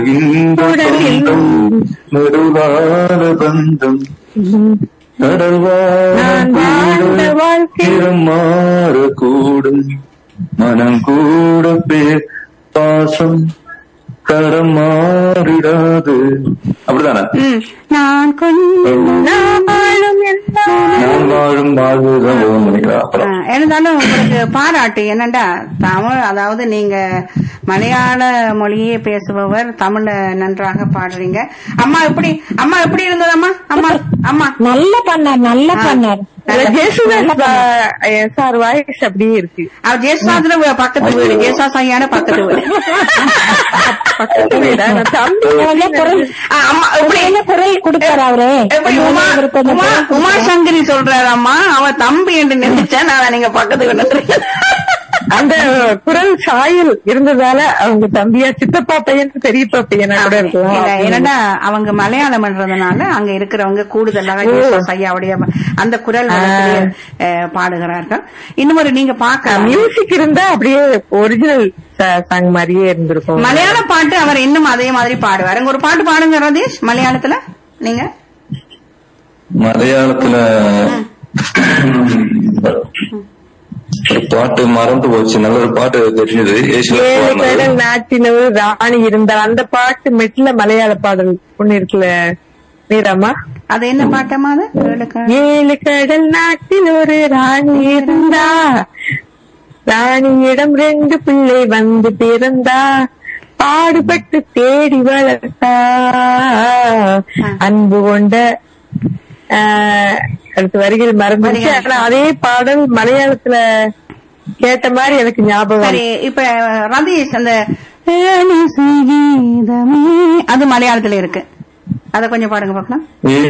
பந்தம் நெடுவான பந்தம் கடல்வாழ்க்கையும் மாறக்கூடும் மனம் கூட பேர் பாசம் தரம் மாறிடாது. அப்படிதானே? நான் வாழும் வாழ்வுதான் நினைக்கிறேன். இருந்தாலும் உங்களுக்கு பாராட்டு என்னண்டா தமிழ், அதாவது நீங்க மலையாள மொழியே பேசுபவர், தமிழ நன்றாக பாடுறீங்க. அம்மா எப்படி இருந்தது அம்மா? அம்மா அம்மா நல்ல பண்ணார். சார் வாய்ஸ் அப்படியே இருக்கு. அவர் ஜெயசுதாஸ் பக்கத்து வீடு, ஜெயசுதாஸ் ஐயான பக்கத்து வீடு. குரல் கொடுத்தாரு அவரு. உமா சங்கரி சொல்றாரு அம்மா, அவ தம்பி என்று நினைச்சேன் நான். நீங்க பக்கத்து வீடு அந்த குரல் சாயல் இருந்ததால அவங்க தம்பியா சித்தப்பா பையன் பெரியப்பா பையனா கூட இருக்கலாம். என்னடா அவங்க மலையாளம்ன்றதுனால அங்க இருக்கிறவங்க கூடுதலாக ஜெயசுதாஸ் ஐயாவுடைய அந்த குரல் பாடுகிறார்கள். இன்னும் நீங்க பாக்க மியூசிக் இருந்தா அப்படியே ஒரிஜினல் சாங் மாதிரியே இருந்திருக்கும். மலையாள பாட்டு அவர் இன்னும் அதே மாதிரி பாடுவார். ஒரு பாட்டு பாடுங்க ரதீஷ், மலையாளத்துல. நீங்க மலையாளத்துல ஒரு பாட்டு மறந்து போச்சு. நல்ல ஒரு பாட்டு தெரிஞ்சது. நாட்டினவர் ராணி இருந்தால் அந்த பாட்டு மெட்ல மலையாள பாடல் ஒண்ணு இருக்குல்ல நீராமா, அது என்ன பாட்டமா? அது 7 கடல் நாட்டில் ஒரு ராணி இருந்தா, ராணியிடம் 2 பிள்ளை வந்து பிறந்தா, பாடுபட்டு தேடி வளர்த்தா, அன்பு கொண்ட அடுத்த வரிகள் மறந்துச்சு. ஆனா அதே பாடல் மலையாளத்துல கேட்ட மாதிரி எனக்கு ஞாபகம். இப்ப ரதீஷ் அந்த அது மலையாளத்துல இருக்கு, அத கொஞ்சம் பாடுங்க பாக்கலாம்.